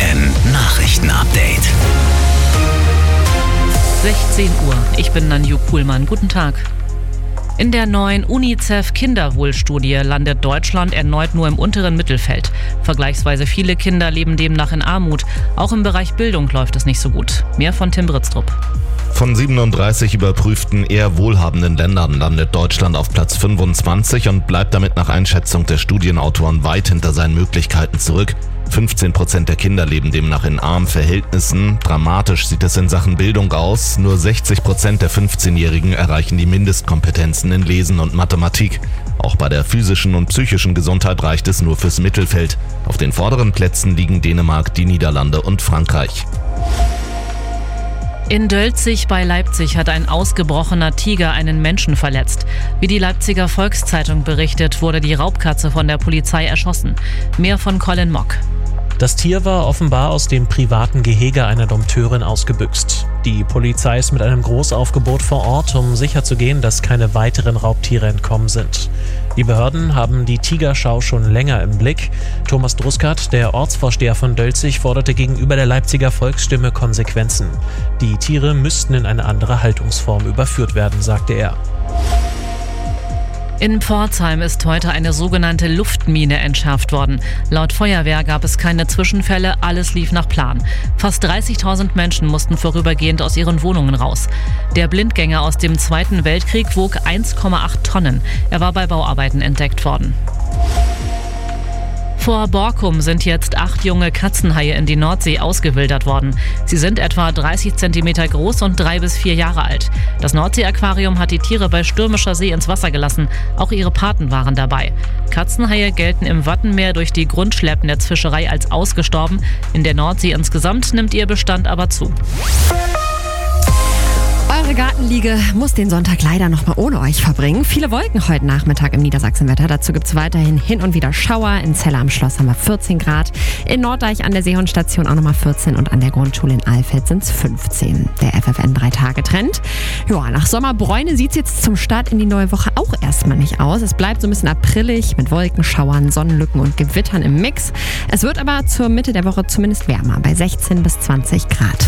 FFN Nachrichten-Update. 16 Uhr. Ich bin Nanju Kuhlmann. Guten Tag. In der neuen UNICEF-Kinderwohlstudie landet Deutschland erneut nur im unteren Mittelfeld. Vergleichsweise viele Kinder leben demnach in Armut. Auch im Bereich Bildung läuft es nicht so gut. Mehr von Tim Britztrup. Von 37 überprüften, eher wohlhabenden Ländern landet Deutschland auf Platz 25 und bleibt damit nach Einschätzung der Studienautoren weit hinter seinen Möglichkeiten zurück. 15% der Kinder leben demnach in armen Verhältnissen. Dramatisch sieht es in Sachen Bildung aus. Nur 60% der 15-Jährigen erreichen die Mindestkompetenzen in Lesen und Mathematik. Auch bei der physischen und psychischen Gesundheit reicht es nur fürs Mittelfeld. Auf den vorderen Plätzen liegen Dänemark, die Niederlande und Frankreich. In Dölzig bei Leipzig hat ein ausgebrochener Tiger einen Menschen verletzt. Wie die Leipziger Volkszeitung berichtet, wurde die Raubkatze von der Polizei erschossen. Mehr von Colin Mock. Das Tier war offenbar aus dem privaten Gehege einer Dompteurin ausgebüxt. Die Polizei ist mit einem Großaufgebot vor Ort, um sicherzugehen, dass keine weiteren Raubtiere entkommen sind. Die Behörden haben die Tigerschau schon länger im Blick. Thomas Druskert, der Ortsvorsteher von Dölzig, forderte gegenüber der Leipziger Volksstimme Konsequenzen. Die Tiere müssten in eine andere Haltungsform überführt werden, sagte er. In Pforzheim ist heute eine sogenannte Luftmine entschärft worden. Laut Feuerwehr gab es keine Zwischenfälle, alles lief nach Plan. Fast 30.000 Menschen mussten vorübergehend aus ihren Wohnungen raus. Der Blindgänger aus dem Zweiten Weltkrieg wog 1,8 Tonnen. Er war bei Bauarbeiten entdeckt worden. Vor Borkum sind jetzt 8 junge Katzenhaie in die Nordsee ausgewildert worden. Sie sind etwa 30 cm groß und 3 bis 4 Jahre alt. Das Nordsee-Aquarium hat die Tiere bei stürmischer See ins Wasser gelassen. Auch ihre Paten waren dabei. Katzenhaie gelten im Wattenmeer durch die Grundschleppnetzfischerei als ausgestorben. In der Nordsee insgesamt nimmt ihr Bestand aber zu. Eure Gartenliege muss den Sonntag leider noch mal ohne euch verbringen. Viele Wolken heute Nachmittag im Niedersachsenwetter. Dazu gibt es weiterhin hin und wieder Schauer. In Celle am Schloss haben wir 14 Grad. In Norddeich an der Seehornstation auch nochmal 14 und an der Grundschule in Alfeld sind es 15. Der FFN 3-Tage-Trend. Ja, nach Sommerbräune sieht es jetzt zum Start in die neue Woche auch erstmal nicht aus. Es bleibt so ein bisschen aprillig mit Wolkenschauern, Sonnenlücken und Gewittern im Mix. Es wird aber zur Mitte der Woche zumindest wärmer, bei 16 bis 20 Grad.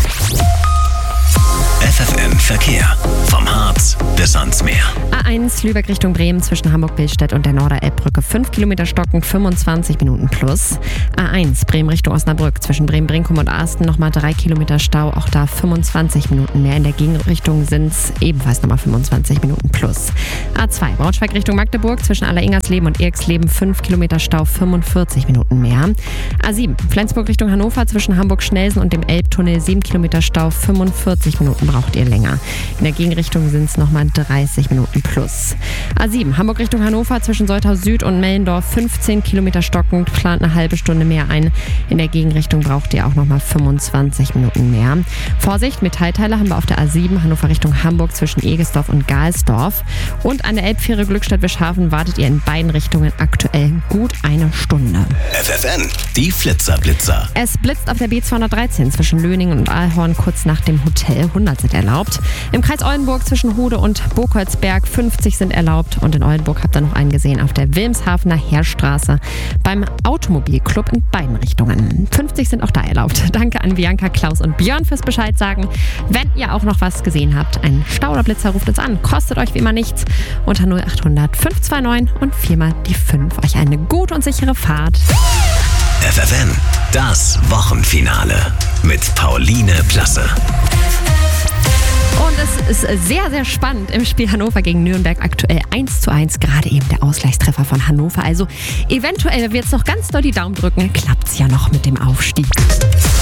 FFN Verkehr. Vom Harz bis ans Meer. A1 Lübeck Richtung Bremen zwischen Hamburg-Billstedt und der Norderelbbrücke 5 Kilometer stocken, 25 Minuten plus. A1 Bremen Richtung Osnabrück zwischen Bremen-Brinkum und Arsten nochmal 3 Kilometer Stau, auch da 25 Minuten mehr. In der Gegenrichtung sind es ebenfalls nochmal 25 Minuten plus. A2 Braunschweig Richtung Magdeburg zwischen Aller-Ingersleben und Eriksleben 5 Kilometer Stau, 45 Minuten mehr. A7 Flensburg Richtung Hannover zwischen Hamburg-Schnelsen und dem Elbtunnel 7 Kilometer Stau, 45 Minuten braucht ihr länger. In der Gegenrichtung sind es nochmal 30 Minuten plus. A7 Hamburg Richtung Hannover zwischen Soltau Süd und Mellendorf 15 Kilometer stockend, plant eine halbe Stunde mehr ein. In der Gegenrichtung braucht ihr auch nochmal 25 Minuten mehr. Vorsicht, Metallteile haben wir auf der A7 Hannover Richtung Hamburg zwischen Egesdorf und Galsdorf. Und an der Elbfähre Glückstadt-Wischhafen wartet ihr in beiden Richtungen aktuell gut eine Stunde. FFN, die Flitzer-Blitzer. Es blitzt auf der B213 zwischen Löningen und Aalhorn kurz nach dem Hotel. 100 sind erlaubt. Im Kreis Oldenburg zwischen Hude und Burgholzberg 50 sind erlaubt. Und in Oldenburg habt ihr noch einen gesehen auf der Wilmshafener Heerstraße beim Automobilclub in beiden Richtungen. 50 sind auch da erlaubt. Danke an Bianca, Klaus und Björn fürs Bescheid sagen. Wenn ihr auch noch was gesehen habt, ein Stau oder Blitzer, ruft uns an. Kostet euch wie immer nichts. Unter 0800 529 und 4 die 5. Euch eine gute und sichere Fahrt. FFN, das Wochenfinale mit Pauline Plasse. Und es ist sehr, sehr spannend im Spiel Hannover gegen Nürnberg. Aktuell 1:1, gerade eben der Ausgleichstreffer von Hannover. Also eventuell, wenn wir jetzt noch ganz doll die Daumen drücken, klappt es ja noch mit dem Aufstieg.